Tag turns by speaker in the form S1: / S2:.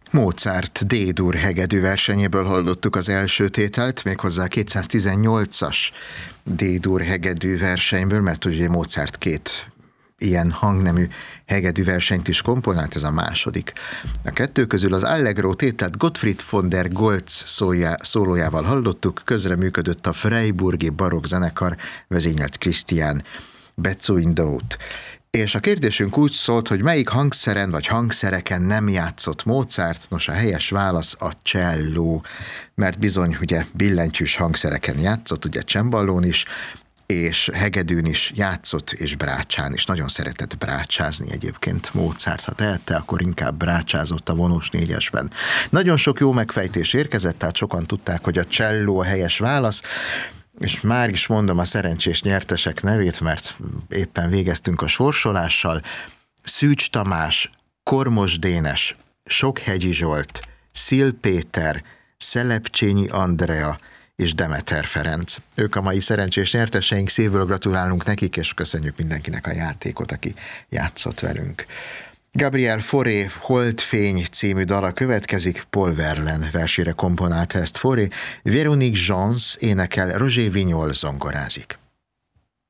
S1: Mozart D-dur hegedű versenyéből hallottuk az első tételt, méghozzá a 218-as D-dur hegedű versenyből, mert ugye Mozart két ilyen hangnemű hegedű versenyt is komponált, ez a második. A kettő közül az Allegro tételt Gottfried von der Goltz szólójával hallottuk, közreműködött a Freiburgi barokk zenekar, vezényelt Christian Bezuidenhout. És a kérdésünk úgy szólt, hogy melyik hangszeren vagy hangszereken nem játszott Mozart. Nos, a helyes válasz a cselló, mert bizony ugye billentyűs hangszereken játszott, ugye cemballón is, és hegedűn is játszott, és brácsán is. Nagyon szeretett brácsázni egyébként Mozart. Ha tehette, akkor inkább brácsázott a vonós négyesben. Nagyon sok jó megfejtés érkezett, tehát sokan tudták, hogy a cselló a helyes válasz, és már is mondom a szerencsés nyertesek nevét, mert éppen végeztünk a sorsolással. Szűcs Tamás, Kormos Dénes, Sokhegyi Zsolt, Szil Péter, Szelepcsényi Andrea és Demeter Ferenc. Ők a mai szerencsés nyerteseink, szívből gratulálunk nekik, és köszönjük mindenkinek a játékot, aki játszott velünk. Gabriel Fauré Holdfény című dala következik, Paul Verlaine versére komponálta ezt Fauré, Véronique Gens énekel, Roger Vignol zongorázik.